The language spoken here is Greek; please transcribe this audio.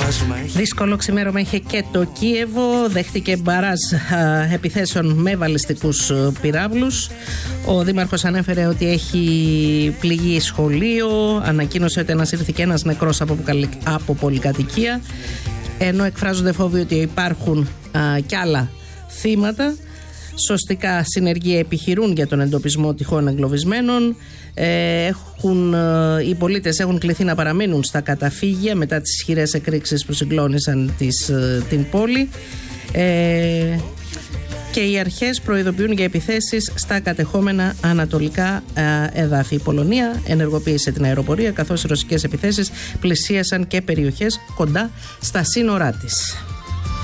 Δύσκολο ξημέρωμα είχε και το Κίεβο. Δέχτηκε μπαράζ επιθέσεων με βαλιστικούς πυράβλους. Ο δήμαρχος ανέφερε ότι έχει πληγεί σχολείο. Ανακοίνωσε ότι ανασύρθηκε ένας νεκρός από πολυκατοικία. Ενώ εκφράζονται φόβοι ότι υπάρχουν κι άλλα θύματα. Σωστικά συνεργεία επιχειρούν για τον εντοπισμό τυχόν εγκλωβισμένων. Οι πολίτες έχουν κληθεί να παραμείνουν στα καταφύγια μετά τις ισχυρές εκρήξεις που συγκλώνησαν την πόλη. Και οι αρχές προειδοποιούν για επιθέσεις στα κατεχόμενα ανατολικά εδάφη. Η Πολωνία ενεργοποίησε την αεροπορία, καθώς οι ρωσικές επιθέσεις πλησίασαν και περιοχές κοντά στα σύνορά της.